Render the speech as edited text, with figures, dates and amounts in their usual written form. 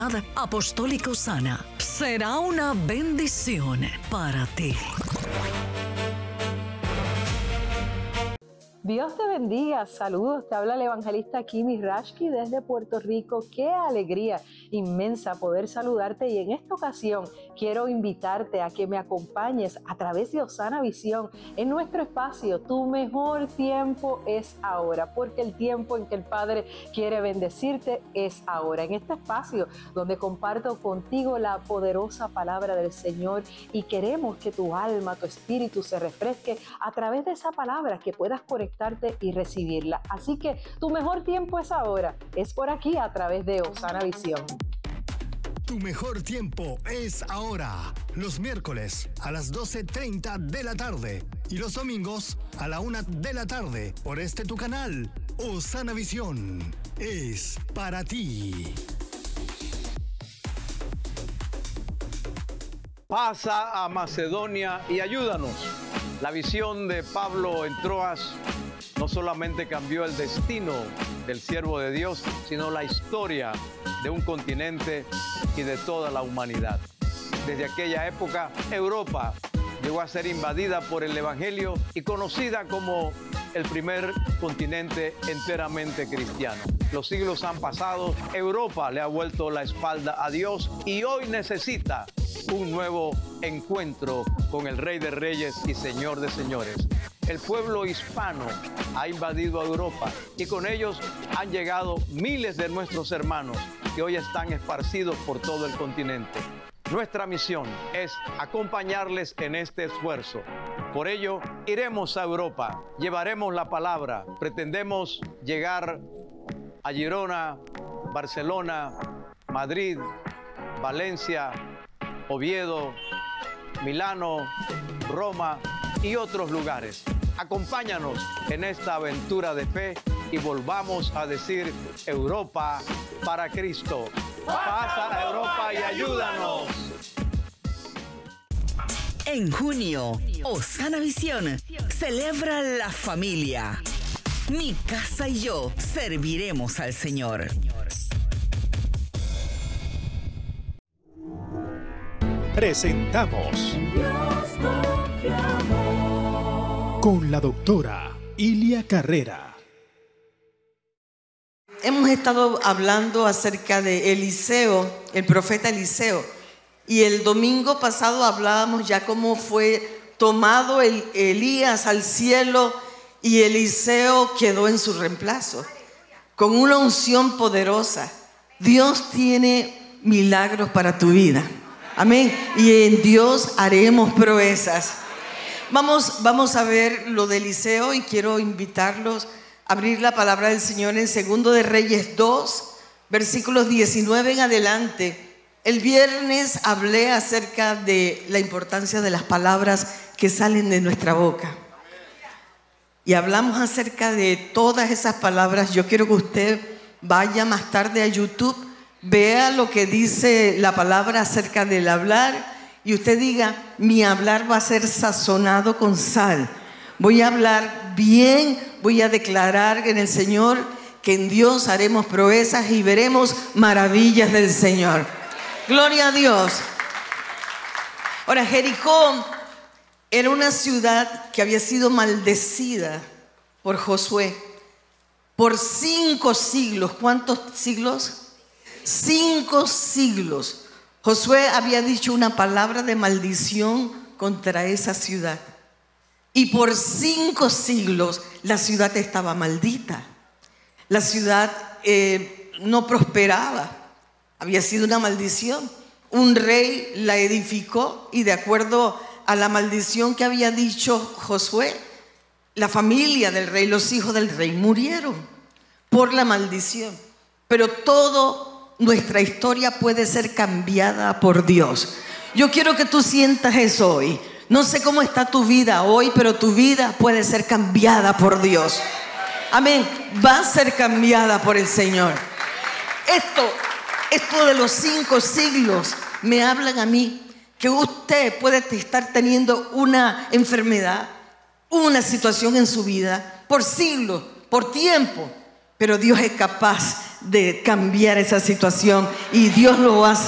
Apostólico Sana será una bendición para ti. Dios te bendiga, saludos, te habla el evangelista Kimi Rashki desde Puerto Rico. Qué alegría inmensa poder saludarte, y en esta ocasión quiero invitarte a que me acompañes a través de Osana Visión en nuestro espacio Tu Mejor Tiempo es Ahora, porque el tiempo en que el Padre quiere bendecirte es ahora. En este espacio donde comparto contigo la poderosa palabra del Señor, y queremos que tu alma, tu espíritu se refresque a través de esa palabra, que puedas conectarte y recibirla. Así que tu mejor tiempo es ahora, es por aquí a través de Osana Visión. Tu mejor tiempo es ahora, los miércoles a las 12:30 de la tarde y los domingos a la 1 de la tarde por tu canal. Osana Visión es para ti. Pasa a Macedonia y ayúdanos. La visión de Pablo en Troas no solamente cambió el destino del siervo de Dios, sino la historia de un continente y de toda la humanidad. Desde aquella época, Europa llegó a ser invadida por el Evangelio y conocida como el primer continente enteramente cristiano. Los siglos han pasado, Europa le ha vuelto la espalda a Dios y hoy necesita un nuevo encuentro con el Rey de Reyes y Señor de Señores. El pueblo hispano ha invadido a Europa y con ellos han llegado miles de nuestros hermanos que hoy están esparcidos por todo el continente. Nuestra misión es acompañarles en este esfuerzo. Por ello, iremos a Europa, llevaremos la palabra, pretendemos llegar a Girona, Barcelona, Madrid, Valencia, Oviedo, Milano, Roma y otros lugares. Acompáñanos en esta aventura de fe y volvamos a decir: Europa para Cristo. Pasa a Europa y ayúdanos. En junio, Osana Visión celebra la familia. Mi casa y yo serviremos al Señor. Presentamos con la doctora Ilia Carrera. Hemos estado hablando acerca de Eliseo, el profeta Eliseo, y el domingo pasado hablábamos ya cómo fue tomado Elías al cielo y Eliseo quedó en su reemplazo, con una unción poderosa. Dios tiene milagros para tu vida. Amén. Y en Dios haremos proezas. Vamos a ver lo de Eliseo, y quiero invitarlos a abrir la palabra del Señor en 2 de Reyes 2, versículos 19 en adelante. El viernes hablé acerca de la importancia de las palabras que salen de nuestra boca. Y hablamos acerca de todas esas palabras. Yo quiero que usted vaya más tarde a YouTube, vea lo que dice la palabra acerca del hablar, y usted diga: mi hablar va a ser sazonado con sal. Voy a hablar bien, voy a declarar en el Señor que en Dios haremos proezas y veremos maravillas del Señor. Gloria a Dios. Ahora, Jericó era una ciudad que había sido maldecida por Josué por 5 siglos. ¿Cuántos siglos? 5 siglos. Josué había dicho una palabra de maldición contra esa ciudad. Y por 5 siglos la ciudad estaba maldita. La ciudad no prosperaba. Había sido una maldición. Un rey la edificó y de acuerdo a la maldición que había dicho Josué, la familia del rey, los hijos del rey murieron por la maldición. Pero toda nuestra historia puede ser cambiada por Dios. Yo quiero que tú sientas eso hoy. No sé cómo está tu vida hoy, pero tu vida puede ser cambiada por Dios. Amén. Va a ser cambiada por el Señor. Esto de los 5 siglos me hablan a mí que usted puede estar teniendo una enfermedad, una situación en su vida por siglos, por tiempo. pero Dios es capaz de cambiar esa situación y Dios lo hace.